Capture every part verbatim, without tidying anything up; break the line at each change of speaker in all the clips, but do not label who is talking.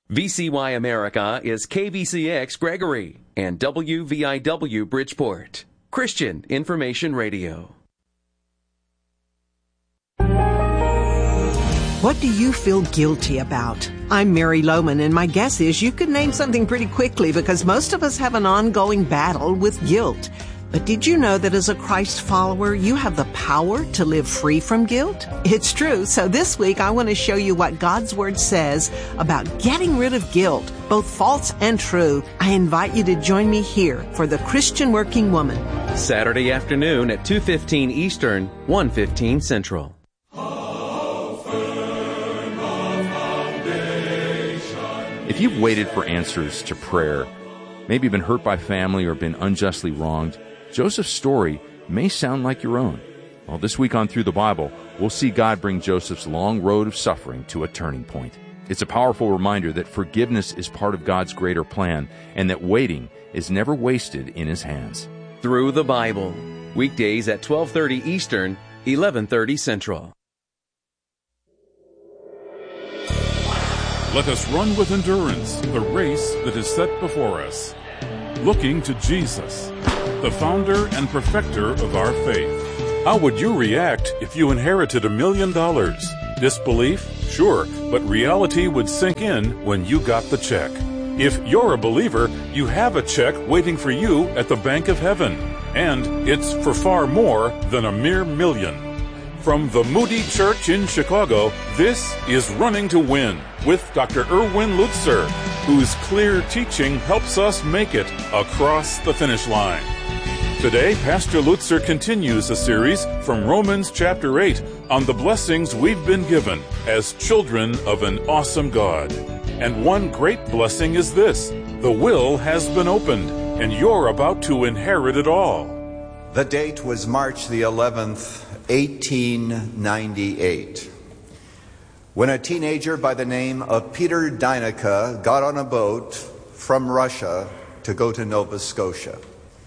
V C Y America is K V C X Gregory and W V I W Bridgeport. Christian Information Radio.
What do you feel guilty about? I'm Mary Lohman, and my guess is you could name something pretty quickly because most of us have an ongoing battle with guilt. But did you know that as a Christ follower, you have the power to live free from guilt? It's true. So this week, I want to show you what God's Word says about getting rid of guilt, both false and true. I invite you to join me here for The Christian Working Woman.
Saturday afternoon at two fifteen Eastern, one fifteen Central.
If you've waited for answers to prayer, maybe been hurt by family or been unjustly wronged, Joseph's story may sound like your own. Well, this week on Through the Bible, we'll see God bring Joseph's long road of suffering to a turning point. It's a powerful reminder that forgiveness is part of God's greater plan and that waiting is never wasted in His hands.
Through the Bible, weekdays at twelve thirty Eastern, eleven thirty Central.
Let us run with endurance the race that is set before us, looking to Jesus, the founder and perfecter of our faith. How would you react if you inherited a million dollars? Disbelief? Sure, but reality would sink in when you got the check. If you're a believer, you have a check waiting for you at the Bank of Heaven, and it's for far more than a mere million. From the Moody Church in Chicago, this is Running to Win with Doctor Erwin Lutzer, whose clear teaching helps us make it across the finish line. Today, Pastor Lutzer continues a series from Romans chapter eight on the blessings we've been given as children of an awesome God. And one great blessing is this: the will has been opened, and you're about to inherit it all.
The date was March the eleventh, eighteen ninety-eight, when a teenager by the name of Peter Dyneka got on a boat from Russia to go to Nova Scotia.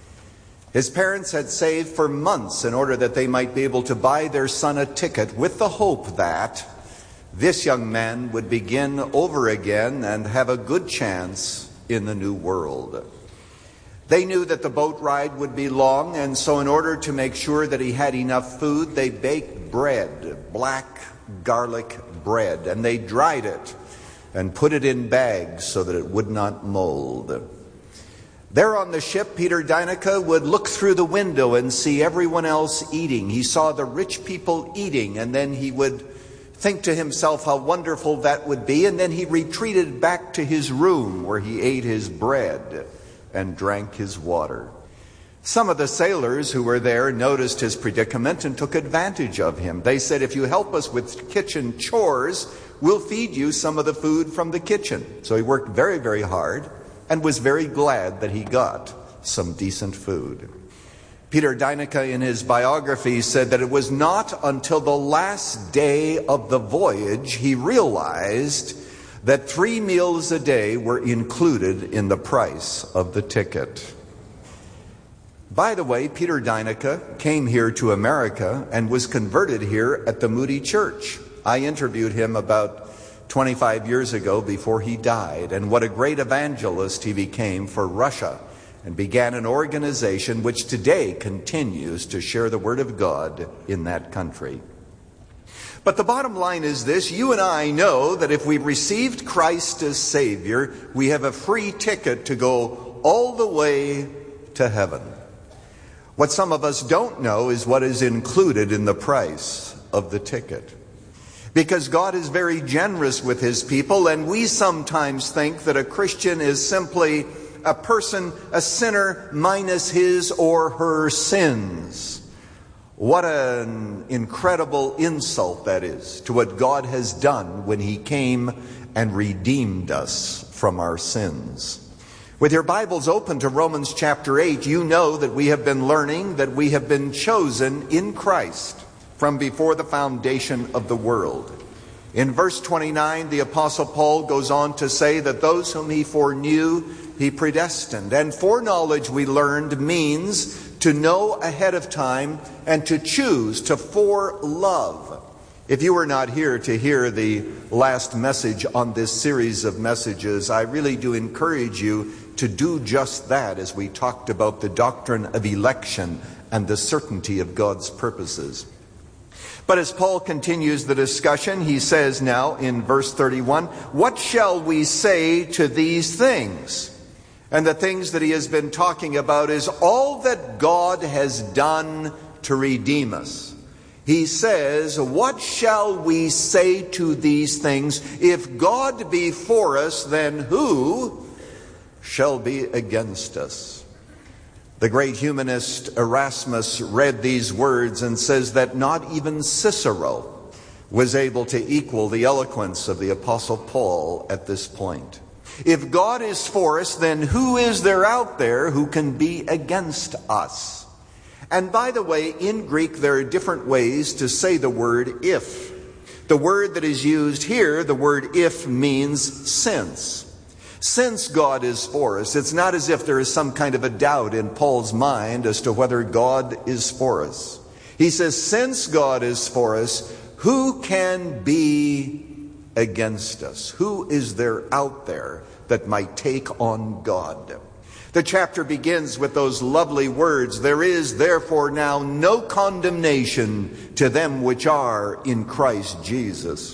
His parents had saved for months in order that they might be able to buy their son a ticket with the hope that this young man would begin over again and have a good chance in the new world. They knew that the boat ride would be long, and so in order to make sure that he had enough food, they baked bread, black garlic bread, and they dried it and put it in bags so that it would not mold. There on the ship, Peter Dyneka would look through the window and see everyone else eating. He saw the rich people eating, and then he would think to himself how wonderful that would be, and then he retreated back to his room where he ate his bread and drank his water. Some of the sailors who were there noticed his predicament and took advantage of him. They said, "If you help us with kitchen chores, we'll feed you some of the food from the kitchen." So he worked very, very hard and was very glad that he got some decent food. Peter Dyneka, in his biography, said that it was not until the last day of the voyage he realized that three meals a day were included in the price of the ticket. By the way, Peter Dyneka came here to America and was converted here at the Moody Church. I interviewed him about twenty-five years ago before he died, and what a great evangelist he became for Russia, and began an organization which today continues to share the Word of God in that country. But the bottom line is this: you and I know that if we've received Christ as Savior, we have a free ticket to go all the way to heaven. What some of us don't know is what is included in the price of the ticket. Because God is very generous with His people, and we sometimes think that a Christian is simply a person, a sinner, minus his or her sins. What an incredible insult that is to what God has done when He came and redeemed us from our sins. With your Bibles open to Romans chapter eight, you know that we have been learning that we have been chosen in Christ from before the foundation of the world. In verse twenty-nine, the Apostle Paul goes on to say that those whom He foreknew, He predestined. And foreknowledge, we learned, means to know ahead of time and to choose, to forelove. If you were not here to hear the last message on this series of messages, I really do encourage you to do just that as we talked about the doctrine of election and the certainty of God's purposes. But as Paul continues the discussion, he says now in verse thirty-one, "What shall we say to these things?" And the things that he has been talking about is all that God has done to redeem us. He says, what shall we say to these things? If God be for us, then who shall be against us? The great humanist Erasmus read these words and says that not even Cicero was able to equal the eloquence of the Apostle Paul at this point. If God is for us, then who is there out there who can be against us? And by the way, in Greek, there are different ways to say the word if. The word that is used here, the word if, means since. Since God is for us, it's not as if there is some kind of a doubt in Paul's mind as to whether God is for us. He says, since God is for us, who can be against us? Who is there out there that might take on God? The chapter begins with those lovely words, "There is therefore now no condemnation to them which are in Christ Jesus."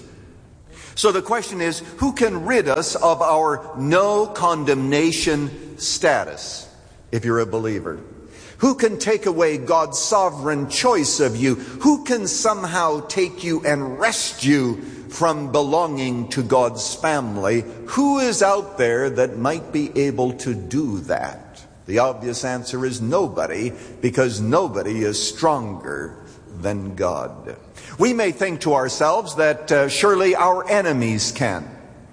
So the question is, who can rid us of our no condemnation status if you're a believer? Who can take away God's sovereign choice of you? Who can somehow take you and wrest you from belonging to God's family? Who is out there that might be able to do that? The obvious answer is nobody, because nobody is stronger than God. We may think to ourselves that uh, surely our enemies can.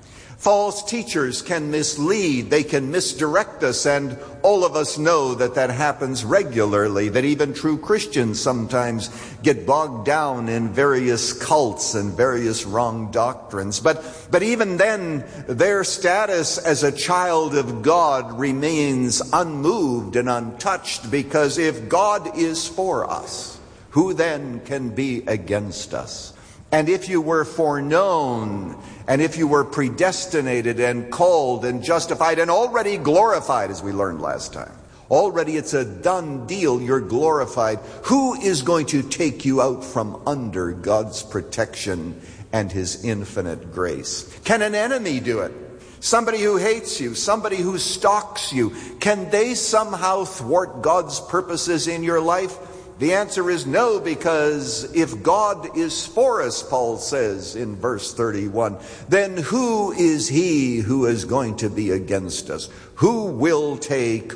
False teachers can mislead, they can misdirect us, and all of us know that that happens regularly, that even true Christians sometimes get bogged down in various cults and various wrong doctrines. But, but even then, their status as a child of God remains unmoved and untouched, because if God is for us, who then can be against us? And if you were foreknown, and if you were predestinated and called and justified and already glorified, as we learned last time, already it's a done deal, you're glorified, who is going to take you out from under God's protection and His infinite grace? Can an enemy do it? Somebody who hates you, somebody who stalks you, can they somehow thwart God's purposes in your life? The answer is no, because if God is for us, Paul says in verse thirty-one, then who is he who is going to be against us? Who will take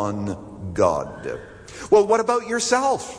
on God? Well, what about yourself?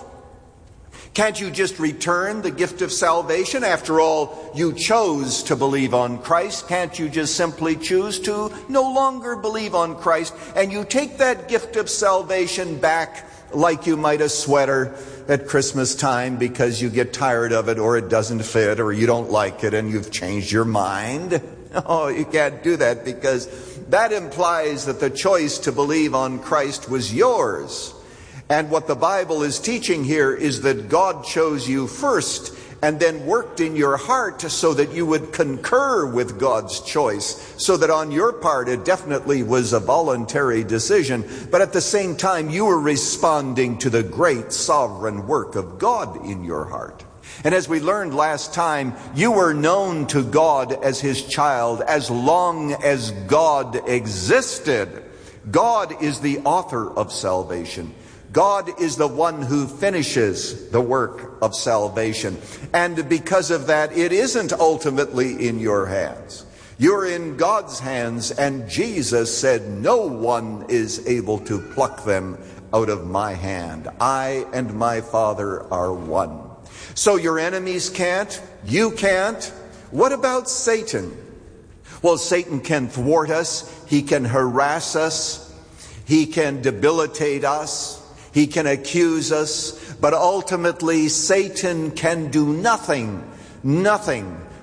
Can't you just return the gift of salvation? After all, you chose to believe on Christ. Can't you just simply choose to no longer believe on Christ, and you take that gift of salvation back like you might a sweater at Christmas time because you get tired of it, or it doesn't fit, or you don't like it and you've changed your mind? No, you can't do that, because that implies that the choice to believe on Christ was yours. And what the Bible is teaching here is that God chose you first and then worked in your heart so that you would concur with God's choice, so that on your part it definitely was a voluntary decision, but at the same time you were responding to the great sovereign work of God in your heart. And as we learned last time, you were known to God as His child as long as God existed. God is the author of salvation. God is the one who finishes the work of salvation. And because of that, it isn't ultimately in your hands. You're in God's hands, and Jesus said, no one is able to pluck them out of my hand. I and my Father are one. So your enemies can't, you can't. What about Satan? Well, Satan can thwart us, he can harass us, he can debilitate us, he can accuse us, but ultimately Satan can do nothing, nothing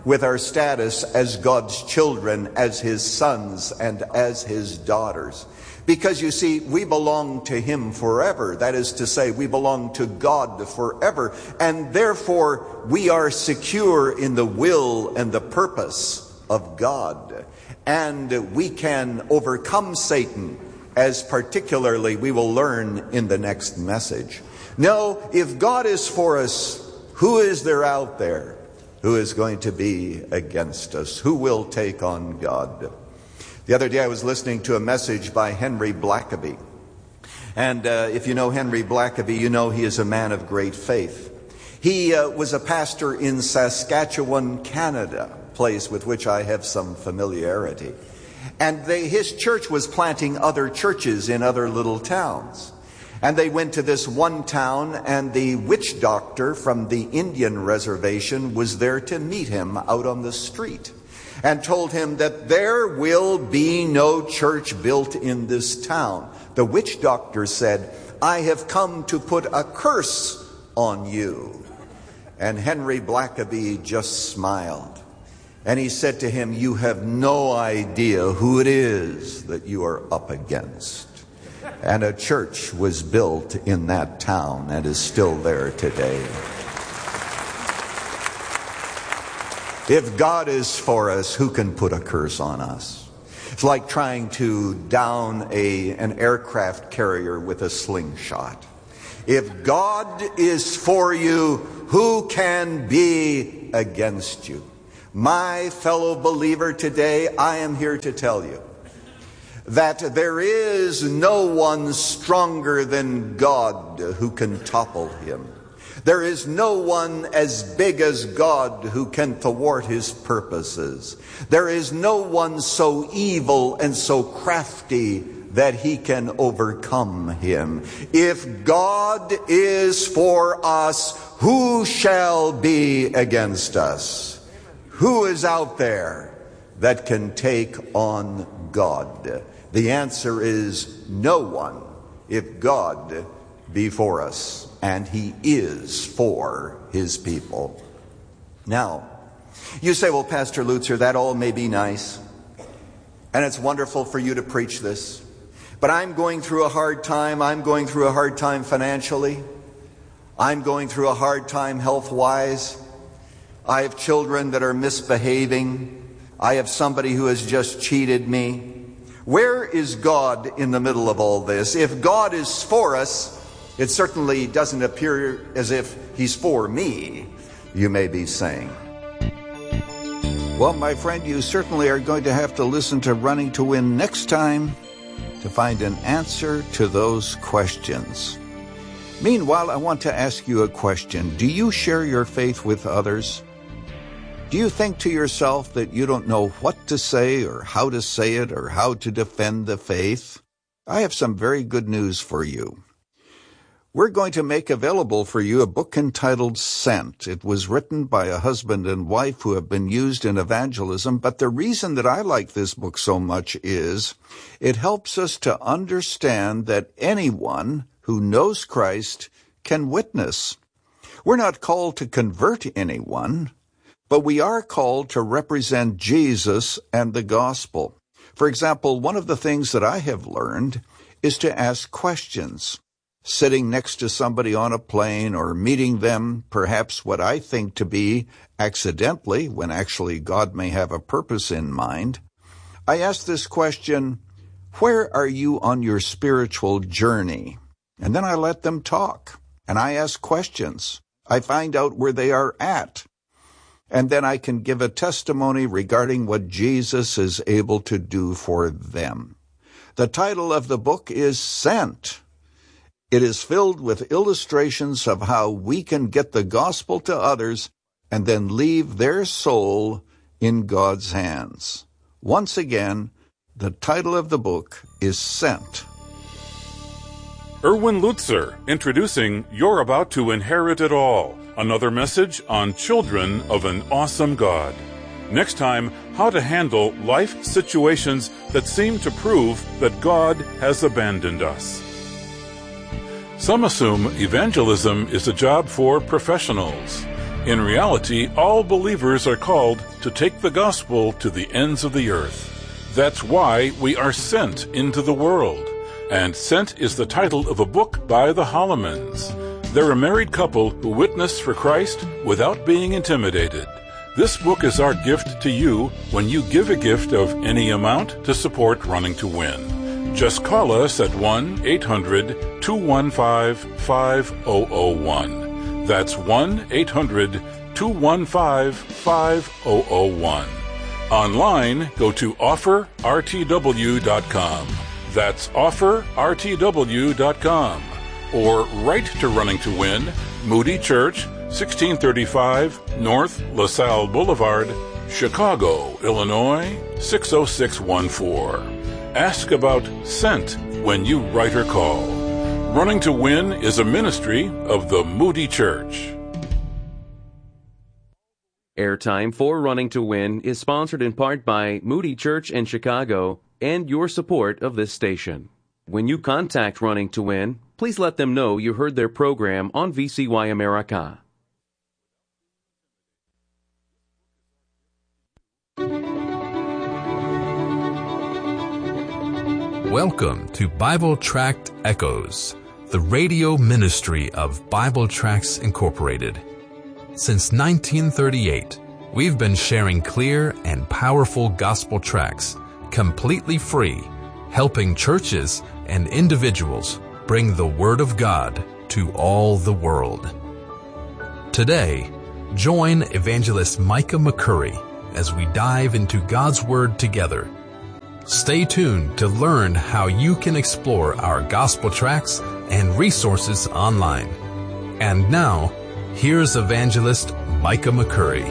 with our status as God's children, as His sons and as His daughters. Because you see, we belong to Him forever. That is to say, we belong to God forever. And therefore, we are secure in the will and the purpose of God. And we can overcome Satan, as particularly we will learn in the next message. No, if God is for us, who is there out there who is going to be against us? Who will take on God? The other day I was listening to a message by Henry Blackaby. And uh, if you know Henry Blackaby, you know he is a man of great faith. He uh, was a pastor in Saskatchewan, Canada, a place with which I have some familiarity. And they, his church was planting other churches in other little towns. And they went to this one town, and the witch doctor from the Indian reservation was there to meet him out on the street, and told him that there will be no church built in this town. The witch doctor said, "I have come to put a curse on you." And Henry Blackaby just smiled. And he said to him, "You have no idea who it is that you are up against." And a church was built in that town and is still there today. If God is for us, who can put a curse on us? It's like trying to down a, an aircraft carrier with a slingshot. If God is for you, who can be against you? My fellow believer, today I am here to tell you that there is no one stronger than God who can topple Him. There is no one as big as God who can thwart His purposes. There is no one so evil and so crafty that He can overcome Him. If God is for us, who shall be against us? Who is out there that can take on God? The answer is no one, if God be for us, and He is for His people. Now, you say, well, Pastor Lutzer, that all may be nice, and it's wonderful for you to preach this, but I'm going through a hard time. I'm going through a hard time financially. I'm going through a hard time health-wise. I have children that are misbehaving. I have somebody who has just cheated me. Where is God in the middle of all this? If God is for us, it certainly doesn't appear as if He's for me, you may be saying. Well, my friend, you certainly are going to have to listen to Running to Win next time to find an answer to those questions. Meanwhile, I want to ask you a question. Do you share your faith with others? Do you think to yourself that you don't know what to say or how to say it or how to defend the faith? I have some very good news for you. We're going to make available for you a book entitled Sent. It was written by a husband and wife who have been used in evangelism, but the reason that I like this book so much is it helps us to understand that anyone who knows Christ can witness. We're not called to convert anyone, but we are called to represent Jesus and the gospel. For example, one of the things that I have learned is to ask questions. Sitting next to somebody on a plane or meeting them, perhaps what I think to be accidentally, when actually God may have a purpose in mind, I ask this question, where are you on your spiritual journey? And then I let them talk, and I ask questions. I find out where they are at. And then I can give a testimony regarding what Jesus is able to do for them. The title of the book is Sent. It is filled with illustrations of how we can get the gospel to others and then leave their soul in God's hands. Once again, the title of the book is Sent.
Erwin Lutzer, introducing You're About to Inherit It All, another message on children of an awesome God. Next time, how to handle life situations that seem to prove that God has abandoned us. Some assume evangelism is a job for professionals. In reality, all believers are called to take the gospel to the ends of the earth. That's why we are sent into the world. And Sent is the title of a book by the Hollemans. They're a married couple who witness for Christ without being intimidated. This book is our gift to you when you give a gift of any amount to support Running to Win. Just call us at one eight hundred two one five five zero zero one. That's one eight hundred two one five five zero zero one. Online, go to offer r t w dot com. That's offer r t w dot com. Or write to Running to Win, Moody Church, sixteen thirty-five North LaSalle Boulevard, Chicago, Illinois, six oh six one four. Ask about Sent when you write or call. Running to Win is a ministry of the Moody Church.
Airtime for Running to Win is sponsored in part by Moody Church in Chicago and your support of this station. When you contact Running to Win, please let them know you heard their program on V C Y America.
Welcome to Bible Tract Echoes, the radio ministry of Bible Tracts Incorporated. Since nineteen thirty-eight, we've been sharing clear and powerful gospel tracts, completely free, helping churches and individuals bring the Word of God to all the world. Today, join Evangelist Micah McCurry as we dive into God's Word together. Stay tuned to learn how you can explore our gospel tracts and resources online. And now, here's Evangelist Micah McCurry.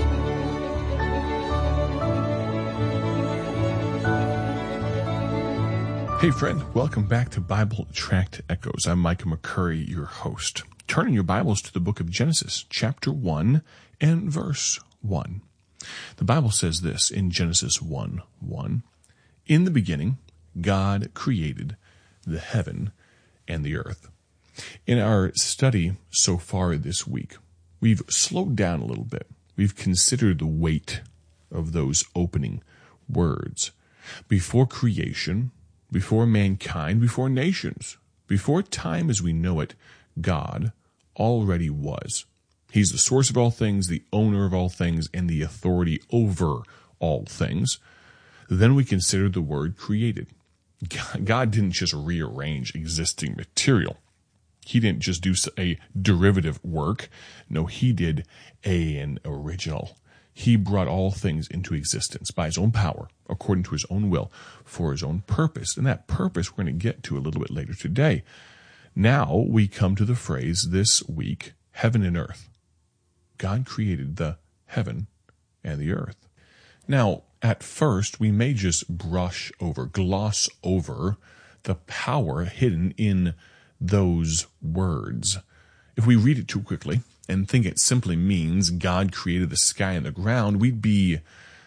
Hey friend, welcome back to Bible Tract Echoes. I'm Micah McCurry, your host. Turning your Bibles to the book of Genesis, chapter one and verse one. The Bible says this in Genesis one one. In the beginning, God created the heaven and the earth. In our study so far this week, we've slowed down a little bit. We've considered the weight of those opening words. Before creation, before mankind, before nations, before time as we know it, God already was. He's the source of all things, the owner of all things, and the authority over all things. Then we consider the word created. God didn't just rearrange existing material. He didn't just do a derivative work. No, he did a, an original. He brought all things into existence by his own power, according to his own will, for his own purpose. And that purpose we're going to get to a little bit later today. Now we come to the phrase this week, heaven and earth. God created the heaven and the earth. Now, at first, we may just brush over, gloss over the power hidden in those words. If we read it too quickly and think it simply means God created the sky and the ground, we'd be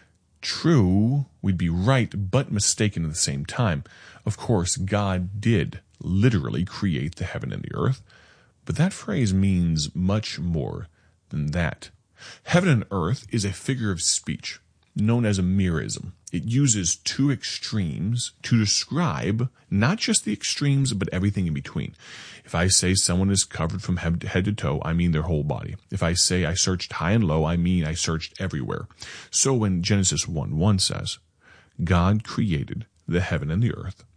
true, we'd be right, but mistaken at the same time. Of course, God did literally create the heaven and the earth, but that phrase means much more than that. Heaven and earth is a figure of speech known as a merism. It uses two extremes to describe not just the extremes, but everything in between. If I say someone is covered from head to toe, I mean their whole body. If I say I searched high and low, I mean I searched everywhere. So when Genesis one one says, God created the heaven and the earth,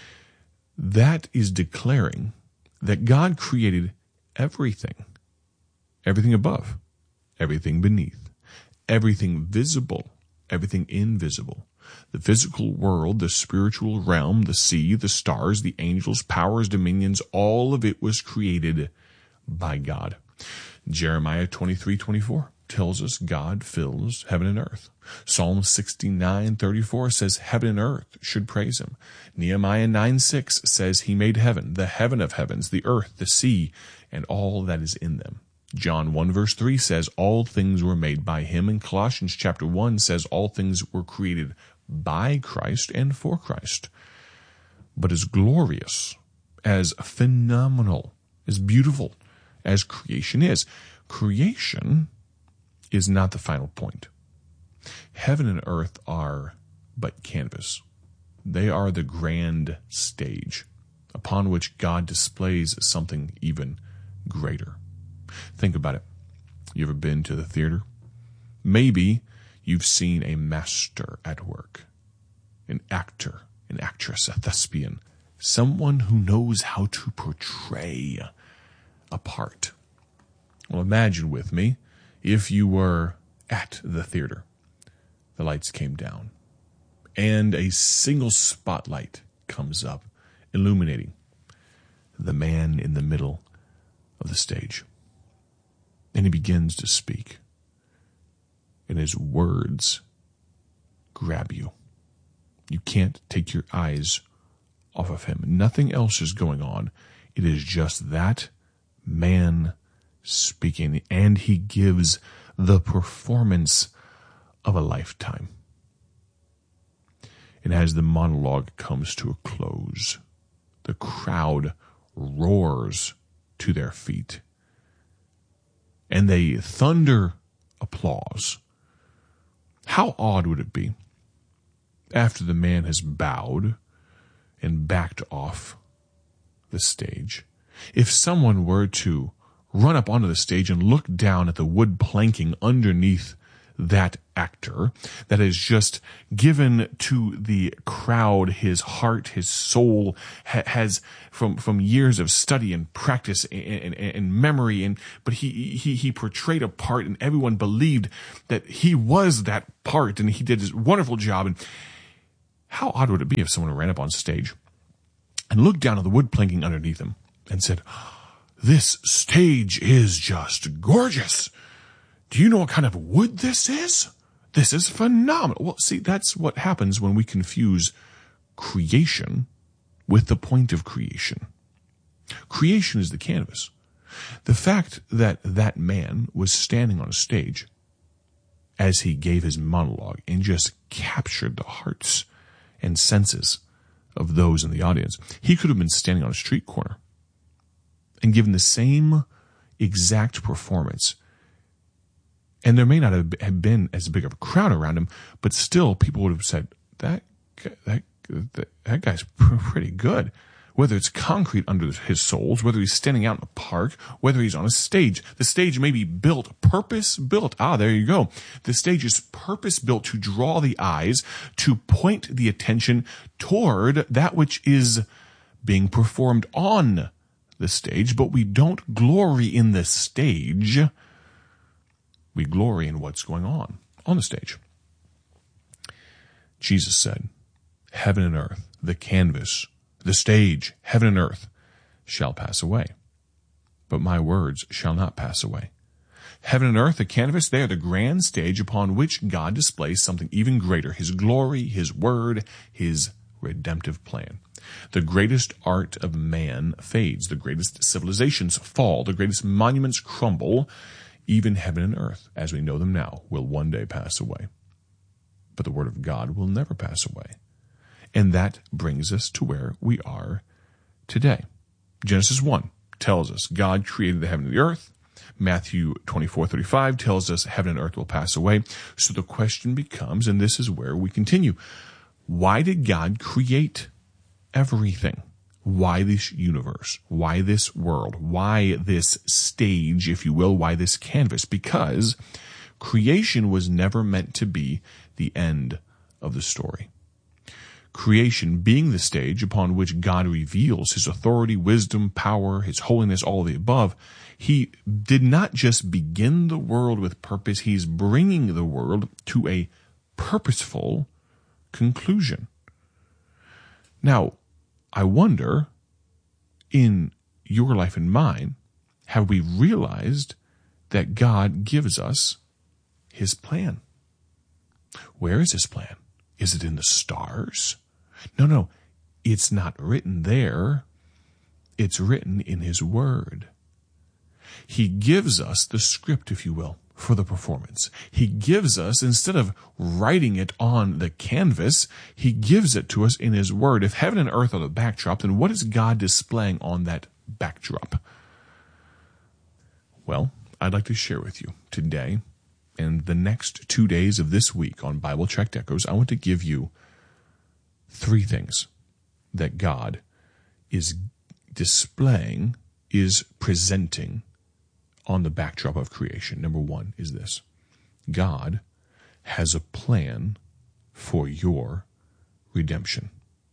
that is declaring that God created everything. Everything above, everything beneath, everything visible, everything invisible, the physical world, the spiritual realm, the sea, the stars, the angels, powers, dominions, all of it was created by God. Jeremiah twenty-three twenty-four tells us God fills heaven and earth. Psalm sixty-nine thirty-four says heaven and earth should praise him. Nehemiah nine six says he made heaven, the heaven of heavens, the earth, the sea, and all that is in them. John one verse three says all things were made by him, and Colossians chapter one says all things were created by Christ and for Christ. But as glorious, as phenomenal, as beautiful as creation is, creation is not the final point. Heaven and earth are but canvas. They are the grand stage upon which God displays something even greater. Think about it. You ever been to the theater? Maybe you've seen a master at work, an actor, an actress, a thespian, someone who knows how to portray a part. Well, imagine with me if you were at the theater. The lights came down, and a single spotlight comes up, illuminating the man in the middle of the stage. And he begins to speak, and his words grab you. You can't take your eyes off of him. Nothing else is going on. It is just that man speaking, and he gives the performance of a lifetime. And as the monologue comes to a close, the crowd roars to their feet, and they thunder applause. How odd would it be, after the man has bowed and backed off the stage, if someone were to run up onto the stage and look down at the wood planking underneath that actor that has just given to the crowd his heart, his soul, ha- has from from years of study and practice and, and, and memory, and but he he he portrayed a part, and everyone believed that he was that part, and he did his wonderful job. And how odd would it be if someone ran up on stage and looked down at the wood planking underneath him and said, "This stage is just gorgeous. Do you know what kind of wood this is? This is phenomenal." Well, see, that's what happens when we confuse creation with the point of creation. Creation is the canvas. The fact that that man was standing on a stage as he gave his monologue and just captured the hearts and senses of those in the audience. He could have been standing on a street corner and given the same exact performance, and there may not have been as big of a crowd around him, but still people would have said, that that that, that guy's pretty good. Whether it's concrete under his soles, whether he's standing out in a park, whether he's on a stage. The stage may be built, purpose-built. Ah, there you go. The stage is purpose-built to draw the eyes, to point the attention toward that which is being performed on the stage, but we don't glory in the stage. We glory in what's going on on the stage. Jesus said, "Heaven and earth, the canvas, the stage, heaven and earth, shall pass away, but my words shall not pass away." Heaven and earth, the canvas, they are the grand stage upon which God displays something even greater, his glory, his word, his redemptive plan. The greatest art of man fades. The greatest civilizations fall. The greatest monuments crumble. Even heaven and earth, as we know them now, will one day pass away. But the word of God will never pass away. And that brings us to where we are today. Genesis one tells us God created the heaven and the earth. Matthew twenty-four thirty-five tells us heaven and earth will pass away. So the question becomes, and this is where we continue, why did God create everything? Why this universe? Why this world? Why this stage, if you will? Why this canvas? Because creation was never meant to be the end of the story. Creation being the stage upon which God reveals his authority, wisdom, power, his holiness, all of the above, he did not just begin the world with purpose, he's bringing the world to a purposeful conclusion. Now, I wonder, in your life and mine, have we realized that God gives us his plan? Where is his plan? Is it in the stars? No, no, it's not written there. It's written in his word. He gives us the script, if you will, for the performance. He gives us, instead of writing it on the canvas, he gives it to us in his word. If heaven and earth are the backdrop, then what is God displaying on that backdrop? Well, I'd like to share with you today And the next two days of this week on Bible Tract Echoes, I want to give you three things that God is displaying, is presenting on the backdrop of creation. Number one is this: God has a plan for your redemption.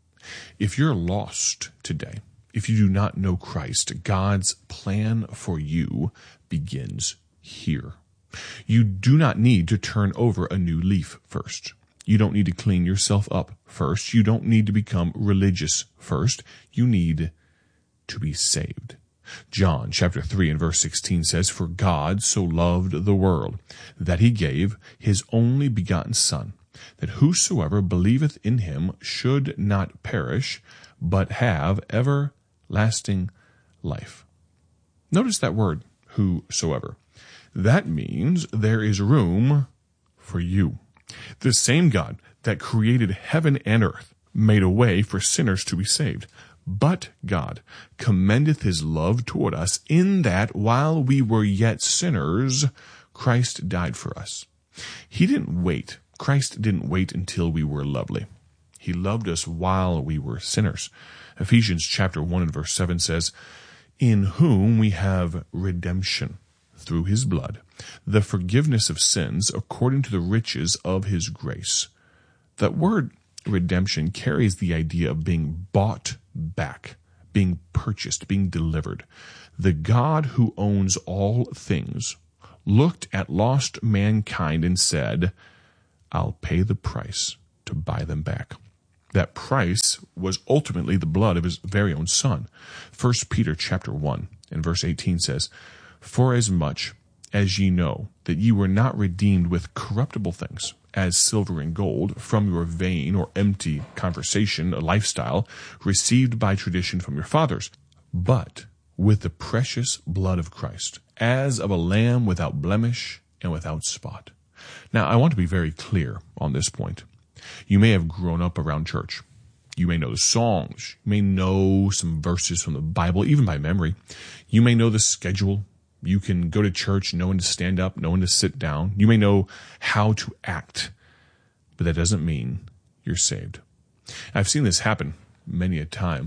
If you're lost today, if you do not know Christ, God's plan for you begins here. You do not need to turn over a new leaf first. You don't need to clean yourself up first. You don't need to become religious first. You need to be saved. John chapter three and verse sixteen says, "For God so loved the world, that he gave his only begotten Son, that whosoever believeth in him should not perish, but have everlasting life." Notice that word, whosoever. That means there is room for you. The same God that created heaven and earth made a way for sinners to be saved. But God commendeth his love toward us, in that while we were yet sinners, Christ died for us. He didn't wait. Christ didn't wait until we were lovely. He loved us while we were sinners. Ephesians chapter one and verse seven says, "In whom we have redemption through his blood, the forgiveness of sins according to the riches of his grace." That word redemption carries the idea of being bought back, being purchased, being delivered. The God who owns all things looked at lost mankind and said, "I'll pay the price to buy them back." That price was ultimately the blood of his very own Son. First Peter chapter one and verse eighteen says, "For as much as ye know that ye were not redeemed with corruptible things, as silver and gold, from your vain or empty conversation, a lifestyle, received by tradition from your fathers, but with the precious blood of Christ, as of a lamb without blemish and without spot." Now, I want to be very clear on this point. You may have grown up around church. You may know the songs. You may know some verses from the Bible, even by memory. You may know the schedule. You can go to church, know when to stand up, know when to sit down. You may know how to act, but that doesn't mean you're saved. I've seen this happen many a time,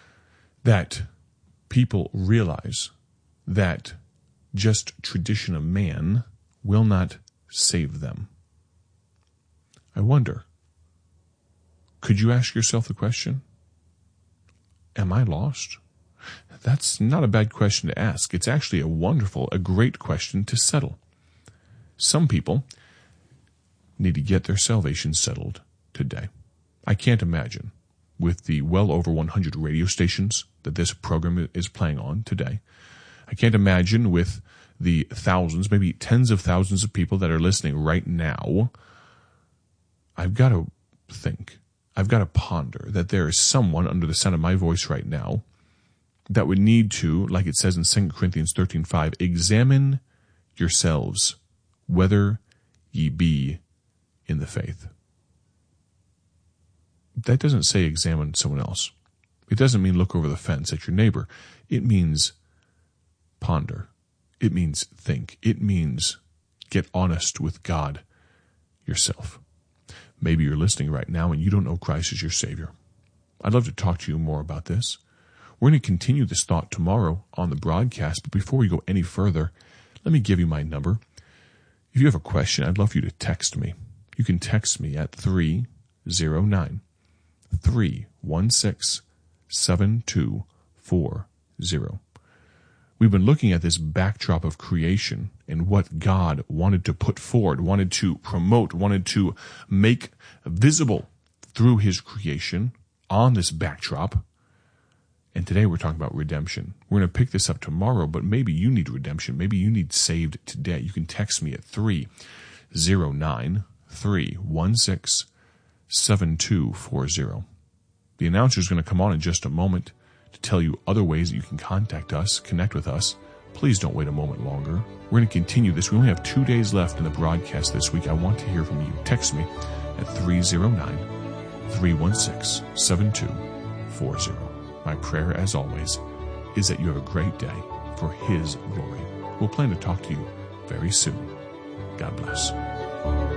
that people realize that just tradition of man will not save them. I wonder, could you ask yourself the question, am I lost? That's not a bad question to ask. It's actually a wonderful, a great question to settle. Some people need to get their salvation settled today. I can't imagine, with the well over one hundred radio stations that this program is playing on today, I can't imagine with the thousands, maybe tens of thousands of people that are listening right now. I've got to think, I've got to ponder that there is someone under the sound of my voice right now that would need to, like it says in Second Corinthians thirteen five, examine yourselves whether ye be in the faith. That doesn't say examine someone else. It doesn't mean look over the fence at your neighbor. It means ponder. It means think. It means get honest with God yourself. Maybe you're listening right now and you don't know Christ as your Savior. I'd love to talk to you more about this. We're going to continue this thought tomorrow on the broadcast, but before we go any further, let me give you my number. If you have a question, I'd love for you to text me. You can text me at three oh nine, three one six, seven two four oh. We've been looking at this backdrop of creation and what God wanted to put forward, wanted to promote, wanted to make visible through his creation on this backdrop. And today we're talking about redemption. We're going to pick this up tomorrow, but maybe you need redemption. Maybe you need saved today. You can text me at three oh nine, three one six, seven two four oh. The announcer is going to come on in just a moment to tell you other ways that you can contact us, connect with us. Please don't wait a moment longer. We're going to continue this. We only have two days left in the broadcast this week. I want to hear from you. Text me at three oh nine, three one six, seven two four oh. My prayer, as always, is that you have a great day for his glory. We'll plan to talk to you very soon. God bless.